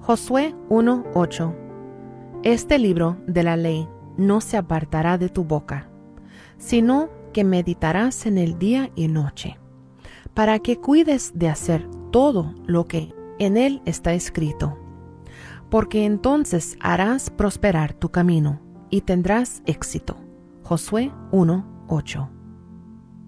Josué 1:8. Este libro de la ley no se apartará de tu boca, sino que meditarás en él día y noche, para que cuides de hacer todo lo que en él está escrito, porque entonces harás prosperar tu camino y tendrás éxito. Josué 1:8.